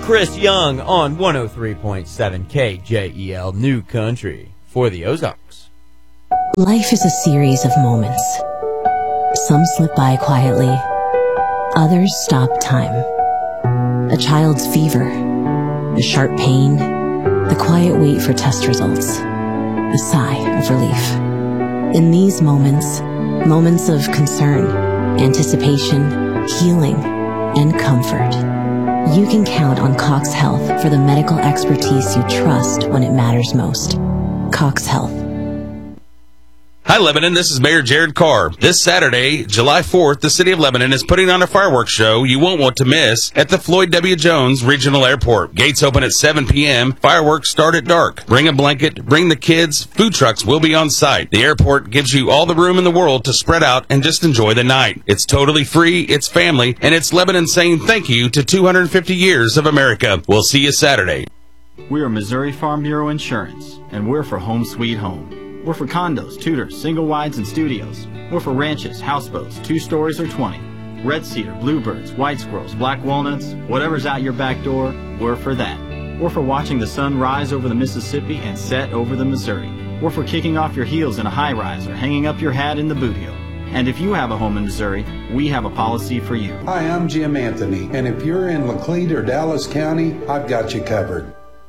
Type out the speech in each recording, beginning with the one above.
Chris Young on 103.7 KJEL New Country for the Ozarks. Life is a series of moments. Some slip by quietly, others stop time. A child's fever, a sharp pain, the quiet wait for test results, a sigh of relief. In these moments, moments of concern, anticipation, healing, and comfort, you can count on Cox Health for the medical expertise you trust when it matters most. Cox Health. Hi, Lebanon. This is Mayor Jared Carr. This Saturday, July 4th, the City of Lebanon is putting on a fireworks show you won't want to miss at the Floyd W. Jones Regional Airport. Gates open at 7 p.m. Fireworks start at dark. Bring a blanket, bring the kids. Food trucks will be on site. The airport gives you all the room in the world to spread out and just enjoy the night. It's totally free, it's family, and it's Lebanon saying thank you to 250 years of America. We'll see you Saturday. We are Missouri Farm Bureau Insurance, and we're for home sweet home. We're for condos, tutors, single wides, and studios. We're for ranches, houseboats, 2 stories or 20. Red cedar, bluebirds, white squirrels, black walnuts, whatever's out your back door, we're for that. We're for watching the sun rise over the Mississippi and set over the Missouri. We're for kicking off your heels in a high-rise or hanging up your hat in the boot heel. And if you have a home in Missouri, we have a policy for you. Hi, I'm Jim Anthony, and if you're in Laclede or Dallas County, I've got you covered.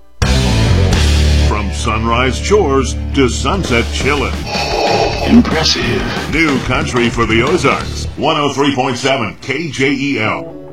From Sunrise Chores to Sunset Chillin'. Impressive. New Country for the Ozarks. 103.7 KJEL.